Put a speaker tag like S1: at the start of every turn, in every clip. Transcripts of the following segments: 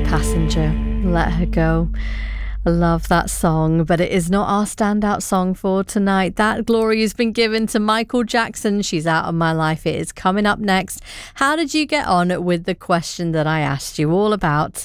S1: Passenger, Let Her Go. I love that song, but it is not our standout song for tonight. That glory has been given to Michael Jackson. She's Out of My Life. It is coming up next. How did you get on with the question that I asked you all about,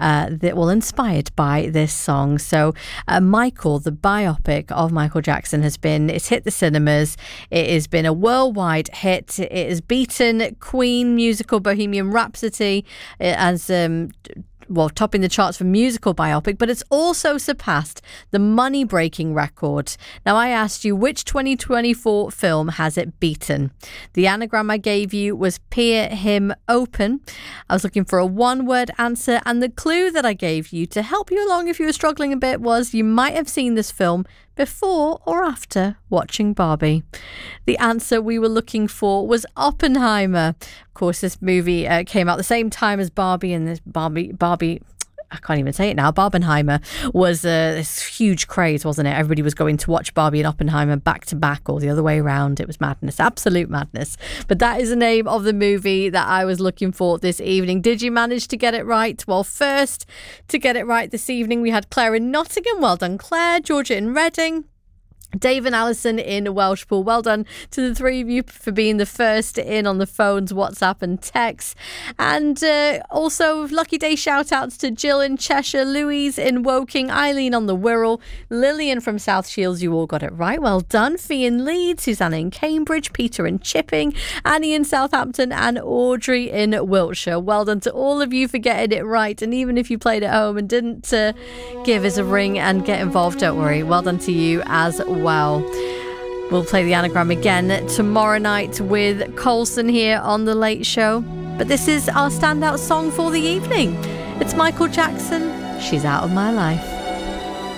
S1: inspired by this song? So Michael, the biopic of Michael Jackson, it's hit the cinemas. It has been a worldwide hit. It has beaten Queen musical Bohemian Rhapsody as topping the charts for musical biopic, but it's also surpassed the money-breaking record. Now, I asked you, which 2024 film has it beaten? The anagram I gave you was Peer Him Open. I was looking for a one-word answer, and the clue that I gave you to help you along if you were struggling a bit was you might have seen this film before or after watching Barbie. The answer we were looking for was Oppenheimer. Of course, this movie came out the same time as Barbie, and this Barbie, I can't even say it now, Barbenheimer was this huge craze, wasn't it? Everybody was going to watch Barbie and Oppenheimer back to back or the other way around. It was madness, absolute madness. But that is the name of the movie that I was looking for this evening. Did you manage to get it right? Well, first to get it right this evening, we had Claire in Nottingham. Well done, Claire. Georgia in Reading. Dave and Alison in Welshpool. Well done to the three of you for being the first in on the phones, WhatsApp and text. And also lucky day shout outs to Jill in Cheshire, Louise in Woking, Eileen on the Wirral, Lillian from South Shields. You all got it right. Well done. Fee in Leeds, Susanna in Cambridge, Peter in Chipping, Annie in Southampton and Audrey in Wiltshire. Well done to all of you for getting it right. And even if you played at home and didn't give us a ring and get involved, don't worry. Well done to you as well. We'll play the anagram again tomorrow night with Colson here on The Late Show. But this is our standout song for the evening. It's Michael Jackson, She's Out of My Life.